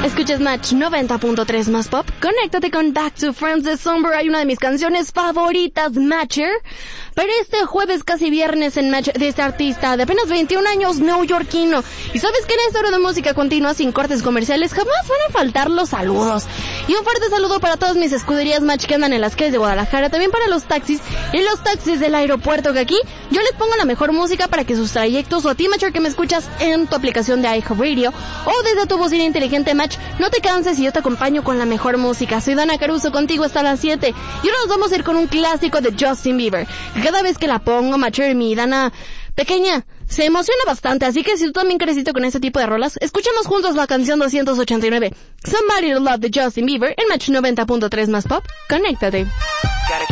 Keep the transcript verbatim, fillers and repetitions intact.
Escuchas Match noventa punto tres más pop. Conéctate con Back to Friends de Somber. Hay una de mis canciones favoritas, Matcher. Pero este jueves, casi viernes, en Match de este artista de apenas veintiún años, neoyorquino. Y sabes que en esta hora de música continua, sin cortes comerciales, jamás van a faltar los saludos. Y un fuerte saludo para todas mis escuderías Match que andan en las calles de Guadalajara. También para los taxis y los taxis del aeropuerto, que aquí yo les pongo la mejor música para que sus trayectos, o a ti, Matcher, que me escuchas en tu aplicación de iHeartRadio o desde tu bocina inteligente, Match, no te canses y yo te acompaño con la mejor música. Soy Dana Caruso, contigo hasta las siete. Y ahora nos vamos a ir con un clásico de Justin Bieber. Cada vez que la pongo, Matcher, mi Dana pequeña se emociona bastante, así que si tú también creciste con este tipo de rolas, escuchemos juntos la canción doscientos ochenta y nueve, Somebody to Love de Justin Bieber, en Match noventa punto tres más pop. Conéctate.